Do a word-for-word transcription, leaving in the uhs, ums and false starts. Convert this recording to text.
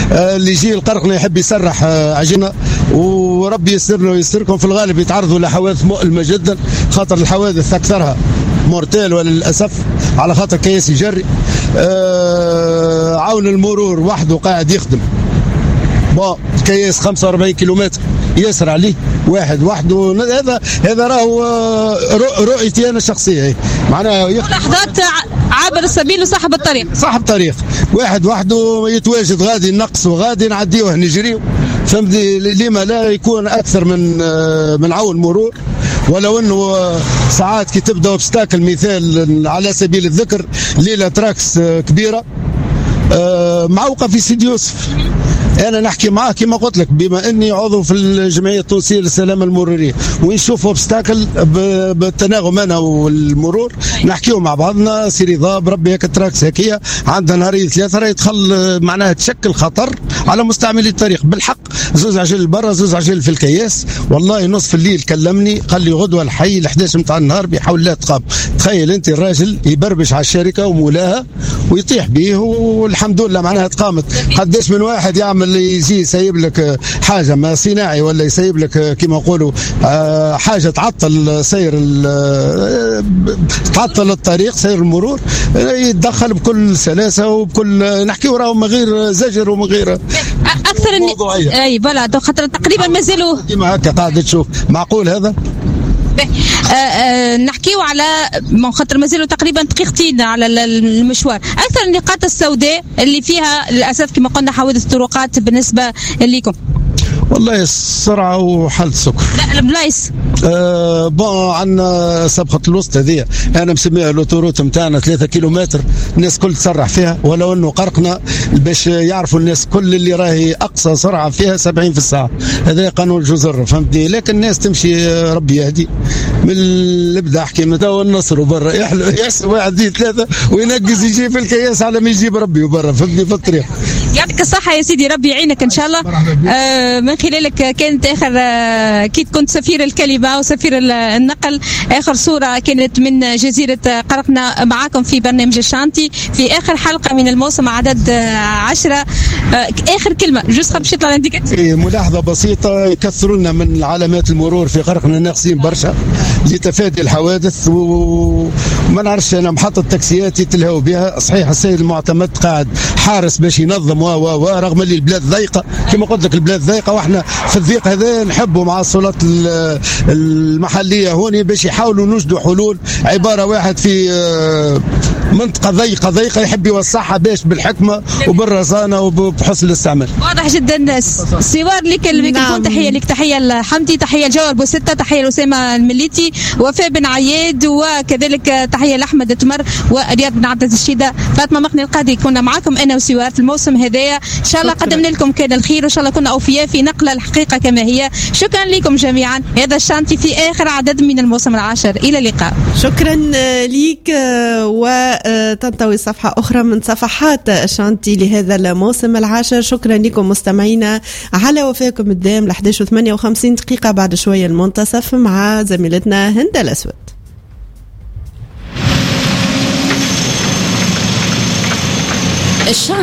اللي يجي القرقنة يحب يسرح عجينة، وربي يسرنا ويسركم. في الغالب يتعرضوا لحوادث مؤلمة جدا، خاطر الحوادث أكثرها مورتيل وللأسف، على خاطر كيس يجري. آه عون المرور وحده قاعد يخدم بون كيس خمسة وأربعين كيلومتر يسرع عليه واحد وحده. هذا هذا راهو رؤيتي انا الشخصيه، معناها لحظات عابر السبيل وصاحب الطريق صاحب الطريق واحد وحده يتواجد غادي نقص وغادي نعديوه نجريو، فهمتي؟ لما لا يكون اكثر من من عون مرور. ولو انه ساعات كي تبدا اوبستاكل، مثال على سبيل الذكر ليله تراكس كبيره معوقه في سيدي يوسف، انا نحكي معاه كما قلت لك بما اني عضو في الجمعيه التونسيه للسلامه المروريه، ونشوف اوبستاكل بالتناغم انا والمرور نحكيو مع بعضنا. سيري ضاب ربي هيك تراكس هكيه عندها نهارين ثلاثه راهي تخل معناها تشكل خطر على مستعملي الطريق. بالحق زوز عجل برا زوز عجل في الكياس، والله نصف الليل كلمني قال لي غدوه الحي الحداش نتاع النهار بيحاول لا تقام. تخيل انت الراجل يبربش على الشركه ومولاها ويطيح به، والحمد لله معناها تقامت. قداش من واحد يعمل اللي يجي يسيب لك حاجه ما صناعي، ولا يسيب لك كما نقولوا حاجه تعطل سير تعطل الطريق سير المرور، يتدخل بكل سلاسه وبكل نحكيو راهو من غير زجر ومن غير اكثر موضوعيه. اي فوالا خاطر تقريبا مازالوا كيما هكا قاعد تشوف. معقول هذا؟ أه أه نحكيو على خاطر مازالوا تقريبا دقيقتين على المشوار. اكثر النقاط السوداء اللي فيها للاسف كما قلنا حوادث طرقات بالنسبه لكم؟ والله السرعه وحالة السكر. لا البلايص أه بون عندنا سبقة الوسط هذه انا مسميها لوتوروت نتاعنا ثلاثة كيلومتر، الناس كل تسرح فيها، ولو انه قرقنا باش يعرفوا الناس كل اللي راهي اقصى سرعه فيها سبعين في الساعه، هذا قانون الجزر فهمتني. لكن الناس تمشي ربي يهدي من الابداع كيما تو النصر وبرا يحلو يحسب واحد دي ثلاثه وينقز يجي في الكياس على ما يجيب ربي وبرا فهمتني في الطريق. يعطيك الصحة يا سيدي ربي يعينك إن شاء الله. آه من خلالك كانت آخر آه كي كنت سفير الكلمة وسفير النقل، آخر صورة كانت من جزيرة قرقنة معاكم في برنامج الشانتي في آخر حلقة من الموسم عدد آه عشرة. آه آخر كلمة جوست باش يطلع عندك ملاحظة بسيطة، يكثروا لنا من علامات المرور في قرقنة ناقصين برشا لتفادي الحوادث، وما نعرفش أنا محطة تاكسيات يتلهوا بها. صحيح السيد المعتمد قاعد حارس باش ينظم و و رغم اللي البلاد ضيقه كما قلت لك البلاد ضيقه، واحنا في الضيق هذا نحبوا مع السلطات المحليه هوني باش يحاولوا نوجدوا حلول. عباره واحد في منطقه ضيقه ضيقه يحب يوسعها باش بالحكمه وبالرزانه وبحسن الاستعمال. واضح جدا. سوار لك الميكروفون. تحيه لك، تحيه لحمدي، تحيه لجوهر بوستة، تحيه لاسامه المليتي، وفاء بن عياد، وكذلك تحيه لاحمد التمر ورياض بن عبد الشيده. فاطمه مقني القاضي كنا معكم انا وسوار في الموسم هذايا، ان شاء الله قدمنا لكم كان الخير، وان شاء الله كنا اوفياء في نقل الحقيقه كما هي. شكرا لكم جميعا. هذا الشانتي في اخر عدد من الموسم العاشر، الى اللقاء. شكرا ليك، وتنطوي صفحه اخرى من صفحات الشانتي لهذا الموسم العاشر. شكرا لكم مستمعينا على وفاكم الدائم. ل إحدى عشر وثمانية وخمسين دقيقه بعد شويه المنتصف مع زميلتنا هند الاسود.